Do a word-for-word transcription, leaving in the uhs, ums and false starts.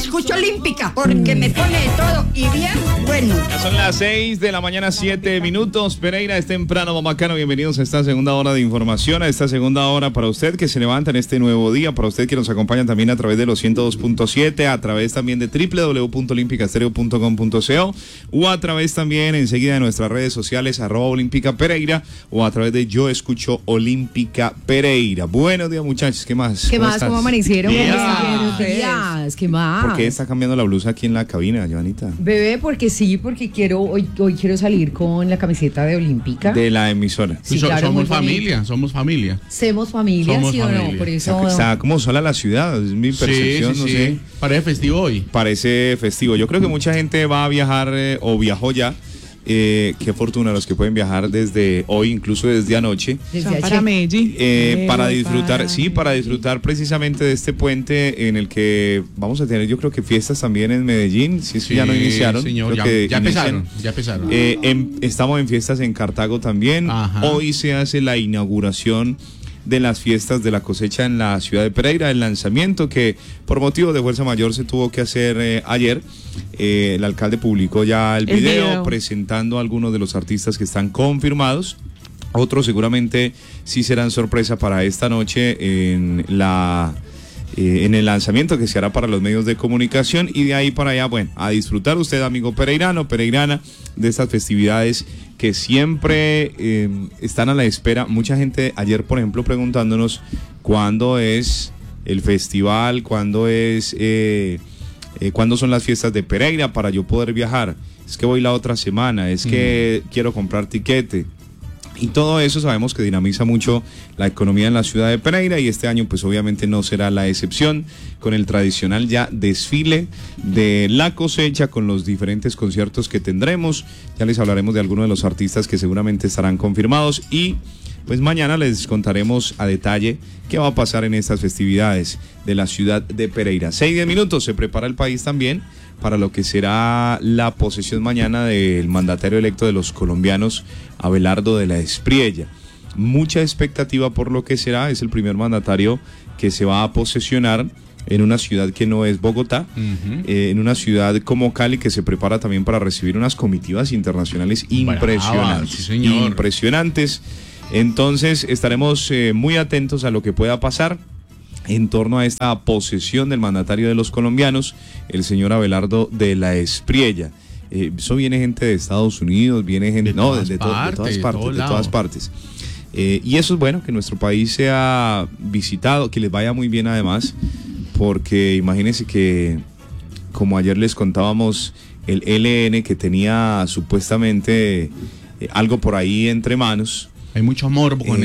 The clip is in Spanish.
escucho olímpica, porque me pone de todo y bien bueno. Ya son las seis de la mañana, siete minutos. Pereira, es temprano, Mamacano. Bienvenidos a esta segunda hora de información, a esta segunda hora para usted que se levanta en este nuevo día, para usted que nos acompaña también a través de los ciento dos punto siete, a través también de doble u doble u doble u punto olímpica estéreo punto com punto co o a través también enseguida de nuestras redes sociales, arroba Olímpica Pereira, o a través de Yo Escucho Olímpica Pereira. Buenos días, muchachos. ¿Qué más? ¿Qué ¿Cómo más? estás? ¿Cómo amanecieron? Bien. Buenos días. ¿Qué más? ¿Por qué está cambiando la blusa aquí en la cabina, Joanita? Bebé, porque sí, porque quiero hoy, hoy quiero salir con la camiseta de Olímpica. De la emisora. Sí, So- claro, somos muy bonito. familia, somos familia. Somos familia, Somos ¿sí o no? familia. Por eso. Está, está como sola la ciudad, es mi percepción, sí, sí, no sí. sé. Parece festivo hoy. Parece festivo. Yo creo que mucha gente va a viajar eh, o viajó ya. Eh, qué fortuna los que pueden viajar desde hoy, incluso desde anoche, Desde Son ayer. para Medellín. eh, para Pero disfrutar, para sí, para disfrutar precisamente de este puente en el que vamos a tener, yo creo que fiestas también en Medellín, si es que ya no iniciaron. Señor, creo ya, que ya inician. empezaron, ya empezaron. Eh, em- estamos en fiestas en Cartago también. Ajá. Hoy se hace la inauguración de las fiestas de la cosecha en la ciudad de Pereira, el lanzamiento que por motivo de fuerza mayor se tuvo que hacer eh, ayer. Eh, el alcalde publicó ya el El video, video. presentando a algunos de los artistas que están confirmados. Otros seguramente sí serán sorpresa para esta noche en la eh, en el lanzamiento que se hará para los medios de comunicación, y de ahí para allá, bueno, a disfrutar usted, amigo pereirano, pereirana, de estas festividades que siempre eh, están a la espera. Mucha gente ayer, por ejemplo, preguntándonos cuándo es el festival, cuándo es eh, eh, cuándo son las fiestas de Pereira para yo poder viajar. Es que voy la otra semana, es que quiero comprar tiquete. Y todo eso sabemos que dinamiza mucho la economía en la ciudad de Pereira, y este año pues obviamente no será la excepción, con el tradicional ya desfile de la cosecha, con los diferentes conciertos que tendremos. Ya les hablaremos de algunos de los artistas que seguramente estarán confirmados, y pues mañana les contaremos a detalle qué va a pasar en estas festividades de la ciudad de Pereira. Seis, diez minutos, se prepara el país también para lo que será la posesión mañana del mandatario electo de los colombianos, Abelardo de la Espriella. Mucha expectativa por lo que será, es el primer mandatario que se va a posesionar en una ciudad que no es Bogotá, Ujú. eh, en una ciudad como Cali, que se prepara también para recibir unas comitivas internacionales impresionantes. sí, señor. Impresionantes. Entonces estaremos eh, muy atentos a lo que pueda pasar en torno a esta posesión del mandatario de los colombianos, el señor Abelardo de la Espriella. Eh, eso viene gente de Estados Unidos, viene gente De no, todas de, de to- de partes, todas de partes, todo de lado. todas partes. Eh, y eso es bueno, que nuestro país sea visitado, que les vaya muy bien además, porque imagínense que, como ayer les contábamos, el E L N, que tenía supuestamente eh, algo por ahí entre manos. Hay mucho morbo con